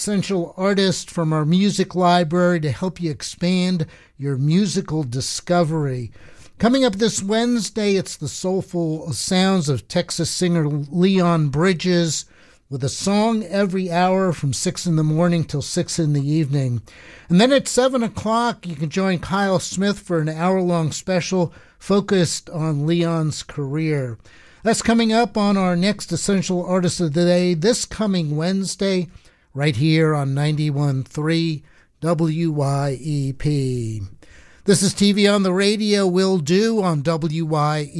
essential artist from our music library to help you expand your musical discovery. Coming up this Wednesday, it's the soulful sounds of Texas singer Leon Bridges with a song every hour from 6 in the morning till 6 in the evening. And then at 7 o'clock, you can join Kyle Smith for an hour-long special focused on Leon's career. That's coming up on our next Essential Artist of the Day this coming Wednesday, right here on 91.3 WYEP. This is TV on the Radio Will Do on WYEP.